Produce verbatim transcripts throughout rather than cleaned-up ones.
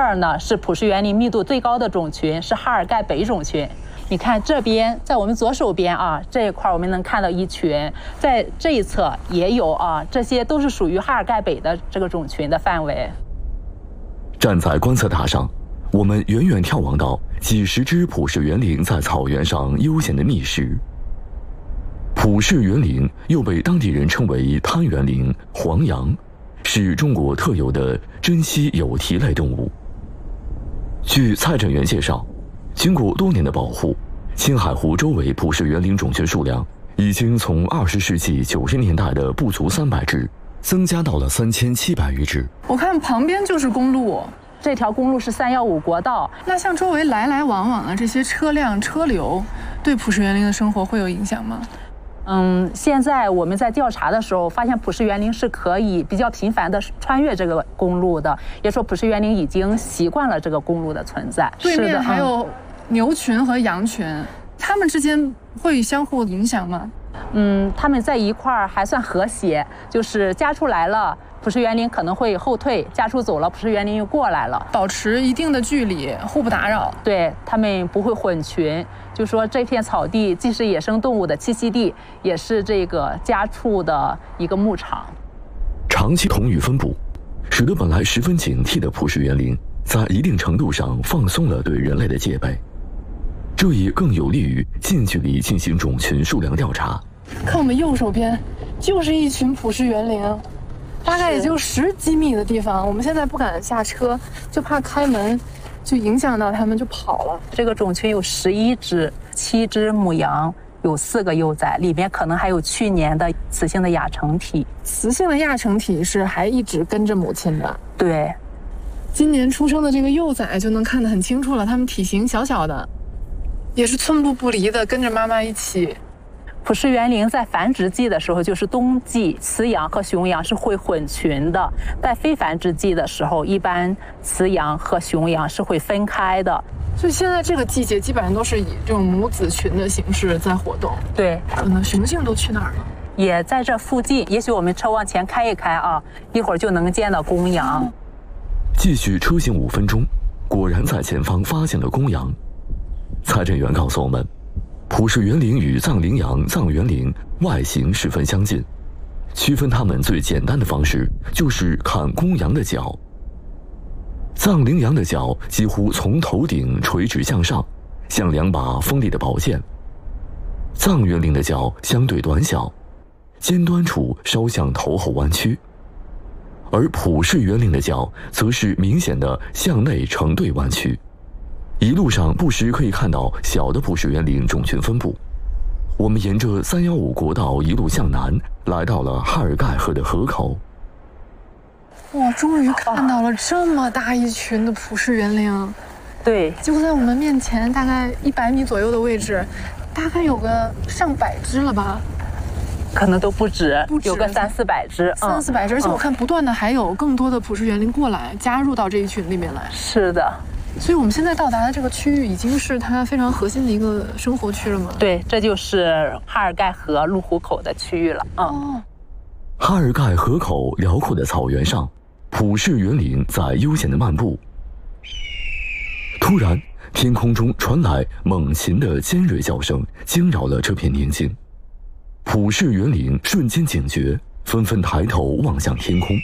儿呢是普氏园林密度最高的种群，是哈尔盖北种群。你看这边，在我们左手边啊，这一块我们能看到一群，在这一侧也有啊，这些都是属于哈尔盖北的这个种群的范围。 站在观测塔上，我们远远眺望到几十只普氏园林在草原上悠闲地觅食。普氏园林又被当地人称为滩园林、黄杨，是中国特有的珍稀有蹄类动物。据蔡振元介绍，经过多年的保护，青海湖周围普氏园林种群数量已经从二十世纪九十年代的不足三百只，增加到了三千七百余只。 我看旁边就是公路， 这条公路是三幺五国道。 那像周围来来往往的这些车辆车流，对普氏园林的生活会有影响吗？ 嗯，现在我们在调查的时候，发现普氏园林是可以比较频繁的穿越这个公路的，也说普氏园林已经习惯了这个公路的存在。 对面还有、 嗯牛群和羊群，它们之间会相互影响吗？ 嗯，它们在一块儿还算和谐，就是家畜来了，普氏园林可能会后退；家畜走了，普氏园林又过来了， 保持一定的距离，互不打扰。 对，它们不会混群。就说这片草地既是野生动物的栖息地，也是这个家畜的一个牧场。 长期同域分布，使得本来十分警惕的普氏园林，在一定程度上放松了对人类的戒备。这也更有利于近距离进行种群数量调查。 看我们右手边，就是一群普氏园林，大概也就十几米的地方。我们现在不敢下车，就怕开门就影响到它们，就跑了。 这个种群有十一只，七只母羊，有四个幼崽，里面可能还有去年的雌性的亚成体。 雌性的亚成体是还一直跟着母亲的。 对， 今年出生的这个幼崽就能看得很清楚了，它们体型小小的，也是寸步不离的跟着妈妈一起。 普氏园林在繁殖季的时候，就是冬季，雌羊和雄羊是会混群的；在非繁殖季的时候，一般雌羊和雄羊是会分开的。 所以现在这个季节基本上都是以这种母子群的形式在活动。 对， 可能雄性都去哪儿了？ 也在这附近。也许我们车往前开一开啊，一会儿就能见到公羊。嗯、 继续车行五分钟，果然在前方发现了公羊。蔡振元告诉我们，普氏园林与藏羚羊、藏原羚外形十分相近，区分它们最简单的方式就是看公羊的角。藏羚羊的角几乎从头顶垂直向上，像两把锋利的宝剑；藏原羚的角相对短小，尖端处稍向头后弯曲，而普氏园林的角则是明显的向内成对弯曲。一路上不时可以看到小的普氏园林种群分布。我们沿着三幺五国道一路向南，来到了哈尔盖河的河口。 哇，终于看到了这么大一群的普氏园林。 对， 就在我们面前，大概一百米左右的位置，大概有个上百只了吧？ 可能都不止， 不止有个三四百只， 三四百只。而且我看不断的还有更多的普氏园林过来，加入到这一群里面来。 是的。 所以我们现在到达的这个区域已经是它非常核心的一个生活区了吗？ 对，这就是哈尔盖河入湖口的区域了。嗯， 哦， 哈尔盖河口辽阔的草原上，普氏园林在悠闲地漫步。突然，天空中传来猛禽的尖锐叫声，惊扰了这片宁静。普氏园林瞬间警觉，纷纷抬头望向天空。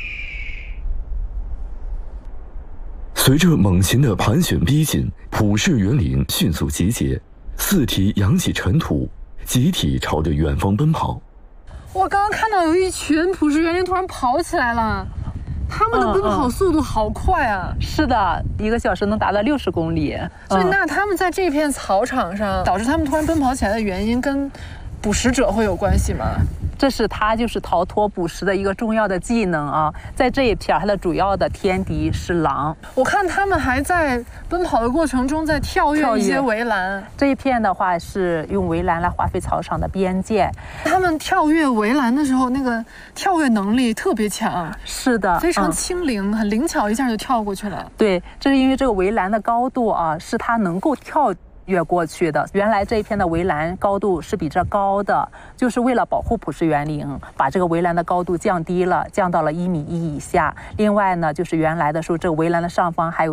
随着猛禽的盘旋逼近，普氏园林迅速集结，四蹄扬起尘土，集体朝着远方奔跑。 我刚刚看到有一群普氏园林突然跑起来了，他们的奔跑速度好快啊！ 嗯嗯、是的，一个小时能达到六十公里。 所以，那他们在这片草场上，导致他们突然奔跑起来的原因，跟捕食者会有关系吗？ 这是它就是逃脱捕食的一个重要的技能啊！在这一片，它的主要的天敌是狼。 我看他们还在奔跑的过程中在跳跃一些围栏。 这一片的话是用围栏来划分草场的边界。 他们跳跃围栏的时候，那个跳跃能力特别强。 是的， 非常轻灵，嗯、很灵巧，一下就跳过去了。 对，这是因为这个围栏的高度啊，是它能够跳越过去的。原来这一片的围栏高度是比这高的，就是为了保护普氏园林，把这个围栏的高度降低了，降到了一米一以下。另外呢，就是原来的时候，这个围栏的上方还有